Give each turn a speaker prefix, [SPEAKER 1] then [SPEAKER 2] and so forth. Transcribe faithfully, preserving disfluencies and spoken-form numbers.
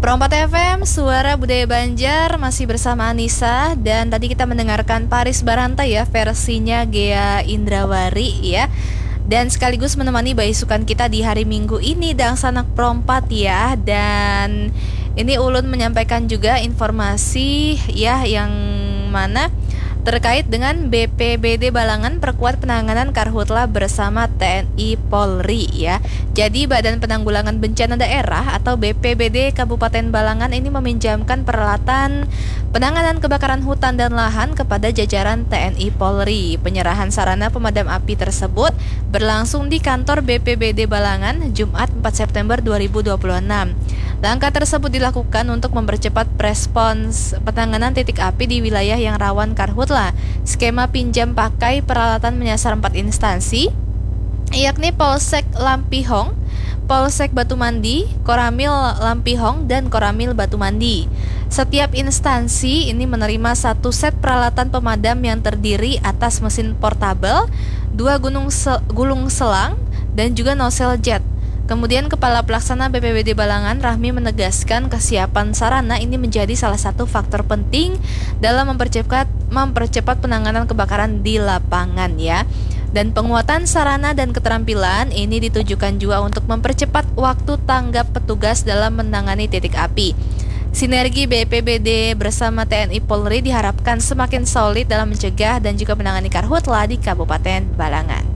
[SPEAKER 1] Perompat F M, Suara Budaya Banjar, masih bersama Anissa. Dan tadi kita mendengarkan Paris Baranta ya, versinya Gea Indrawari ya. Dan sekaligus menemani baisukan kita di hari Minggu ini dan sanak perompat ya. Dan ini Ulun menyampaikan juga informasi ya, yang mana terkait dengan B P B D Balangan perkuat penanganan karhutla bersama T N I Polri ya. Jadi Badan Penanggulangan Bencana Daerah atau B P B D Kabupaten Balangan ini meminjamkan peralatan penanganan kebakaran hutan dan lahan kepada jajaran T N I Polri. Penyerahan sarana pemadam api tersebut berlangsung di kantor B P B D Balangan Jumat empat September dua ribu dua puluh enam. Langkah tersebut dilakukan untuk mempercepat respons penanganan titik api di wilayah yang rawan karhutla. Skema pinjam pakai peralatan menyasar empat instansi, yakni Polsek Lampihong, Polsek Batumandi, Koramil Lampihong, dan Koramil Batumandi. Setiap instansi ini menerima satu set peralatan pemadam yang terdiri atas mesin portabel, dua gunung se- gulung selang, dan juga nozzle jet. Kemudian Kepala Pelaksana B P B D Balangan Rahmi menegaskan kesiapan sarana ini menjadi salah satu faktor penting dalam mempercepat mempercepat penanganan kebakaran di lapangan ya. Dan penguatan sarana dan keterampilan ini ditujukan juga untuk mempercepat waktu tanggap petugas dalam menangani titik api. Sinergi B P B D bersama T N I Polri diharapkan semakin solid dalam mencegah dan juga menangani karhutla di Kabupaten Balangan.